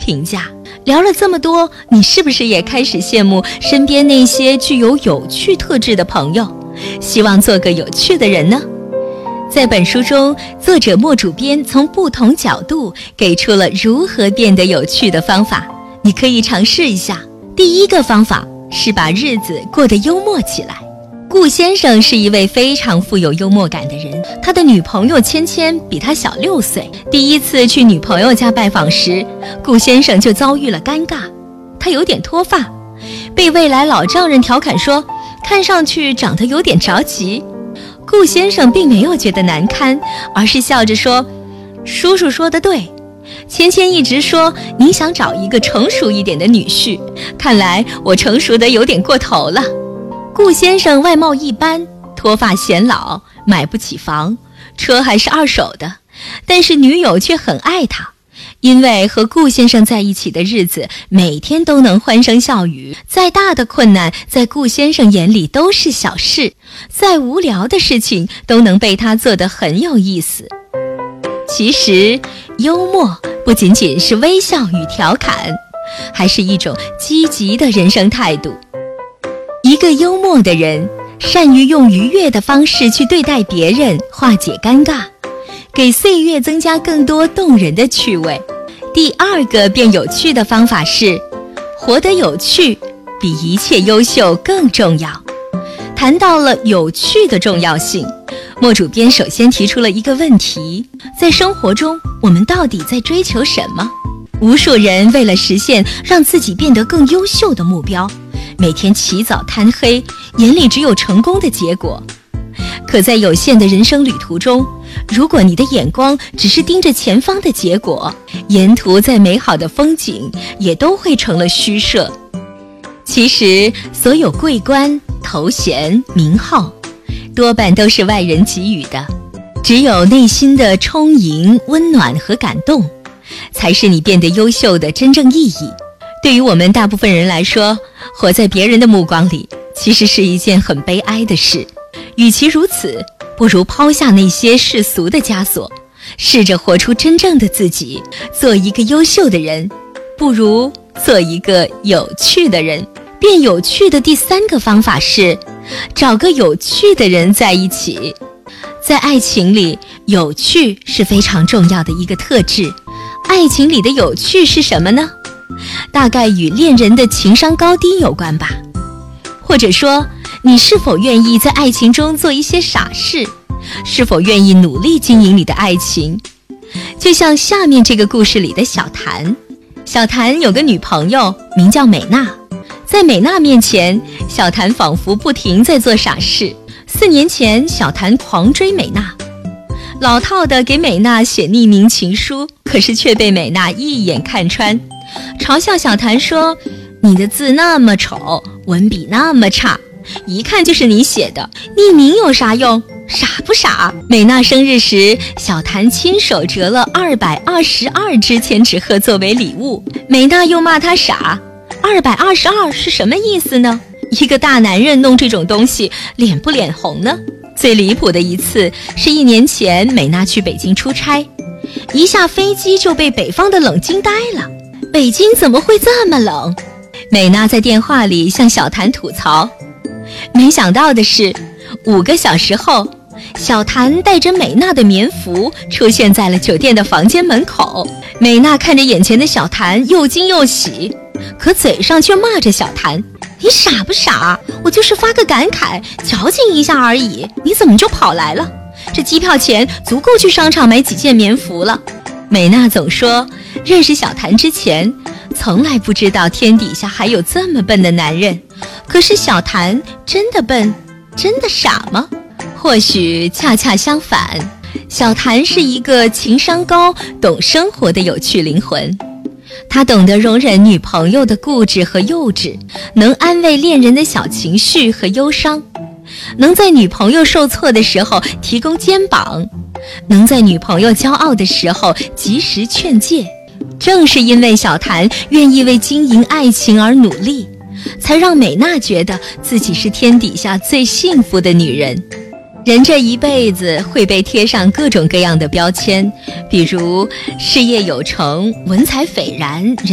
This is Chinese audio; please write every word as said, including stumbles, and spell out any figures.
评价。聊了这么多，你是不是也开始羡慕身边那些具有有趣特质的朋友，希望做个有趣的人呢？在本书中，作者莫主编从不同角度给出了如何变得有趣的方法，你可以尝试一下。第一个方法是把日子过得幽默起来。顾先生是一位非常富有幽默感的人，他的女朋友芊芊比他小六岁。第一次去女朋友家拜访时，顾先生就遭遇了尴尬。他有点脱发，被未来老丈人调侃说看上去长得有点着急。顾先生并没有觉得难堪，而是笑着说，叔叔说得对，芊芊一直说你想找一个成熟一点的女婿，看来我成熟得有点过头了。顾先生外貌一般，脱发显老，买不起房，车还是二手的，但是女友却很爱他，因为和顾先生在一起的日子每天都能欢声笑语，再大的困难在顾先生眼里都是小事，再无聊的事情都能被他做得很有意思。其实幽默不仅仅是微笑与调侃，还是一种积极的人生态度。一个幽默的人，善于用愉悦的方式去对待别人，化解尴尬，给岁月增加更多动人的趣味。第二个变有趣的方法是，活得有趣比一切优秀更重要。谈到了有趣的重要性，莫主编首先提出了一个问题，在生活中我们到底在追求什么？无数人为了实现让自己变得更优秀的目标，每天起早贪黑，眼里只有成功的结果。可在有限的人生旅途中，如果你的眼光只是盯着前方的结果，沿途再美好的风景也都会成了虚设。其实所有桂冠、头衔、名号多半都是外人给予的，只有内心的充盈、温暖和感动，才是你变得优秀的真正意义。对于我们大部分人来说，活在别人的目光里其实是一件很悲哀的事。与其如此，不如抛下那些世俗的枷锁，试着活出真正的自己，做一个优秀的人，不如做一个有趣的人。变有趣的第三个方法是，找个有趣的人在一起。在爱情里，有趣是非常重要的一个特质。爱情里的有趣是什么呢？大概与恋人的情商高低有关吧。或者说，你是否愿意在爱情中做一些傻事？是否愿意努力经营你的爱情？就像下面这个故事里的小谭。小谭有个女朋友名叫美娜，在美娜面前，小谭仿佛不停在做傻事。四年前，小谭狂追美娜，老套的给美娜写匿名情书，可是却被美娜一眼看穿，嘲笑小谭说，你的字那么丑，文笔那么差，一看就是你写的，匿名有啥用？傻不傻？美娜生日时，小谭亲手折了二百二十二支千纸鹤作为礼物，美娜又骂他傻。二百二十二是什么意思呢？一个大男人弄这种东西，脸不脸红呢？最离谱的一次是一年前，美娜去北京出差，一下飞机就被北方的冷惊呆了。北京怎么会这么冷？美娜在电话里向小谭吐槽。没想到的是，五个小时后，小谭带着美娜的棉服出现在了酒店的房间门口。美娜看着眼前的小谭，又惊又喜，可嘴上却骂着小谭，你傻不傻？我就是发个感慨，矫情一下而已，你怎么就跑来了？这机票钱足够去商场买几件棉服了。美娜总说，认识小谭之前，从来不知道天底下还有这么笨的男人。可是小谭真的笨，真的傻吗？或许恰恰相反，小谭是一个情商高、懂生活的有趣灵魂。他懂得容忍女朋友的固执和幼稚，能安慰恋人的小情绪和忧伤，能在女朋友受挫的时候提供肩膀，能在女朋友骄傲的时候及时劝诫。正是因为小谭愿意为经营爱情而努力，才让美娜觉得自己是天底下最幸福的女人。人这一辈子会被贴上各种各样的标签，比如事业有成、文采斐然、